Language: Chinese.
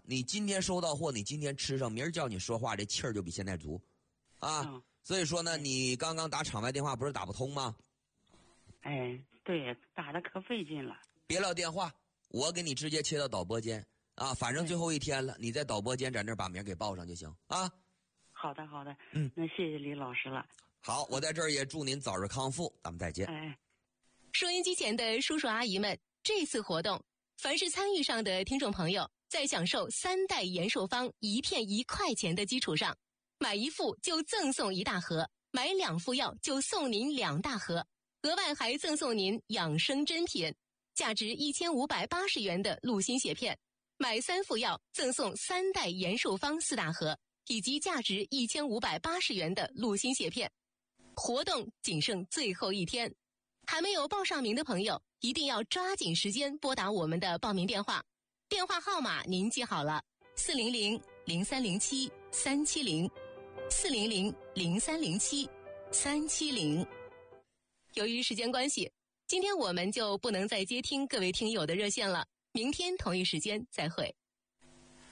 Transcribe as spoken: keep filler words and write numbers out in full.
你今天收到货，你今天吃上，明儿叫你说话，这气儿就比现在足，啊。 嗯、 所以说呢，你刚刚打场外电话不是打不通吗？ 哎，对，打的可费劲了。 别撂电话，我给你直接切到导播间啊，反正最后一天了，你在导播间在那儿把名给报上就行啊。 好的，好的， 嗯， 那谢谢李老师了。 好，我在这儿也祝您早日康复，咱们再见。 哎， 收音机前的叔叔阿姨们，这次活动，凡是参与上的听众朋友，在享受三代延寿方一片一块钱的基础上，买一副就赠送一大盒，买两副药就送您两大盒，额外还赠送您养生珍品，价值一千五百八十元的鹿心血片，买三副药赠送三代延寿方四大盒，以及价值一千五百八十元的鹿心血片。活动仅剩最后一天，还没有报上名的朋友，一定要抓紧时间拨打我们的报名电话，电话号码您记好了：四零零零三零七三七零，四零零零三零七三七零。由于时间关系，今天我们就不能再接听各位听友的热线了，明天同一时间再会。